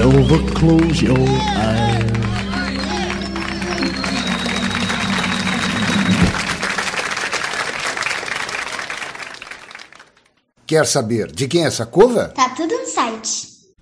Never close your eyes. Quer saber de quem é essa cover? Tá tudo no site.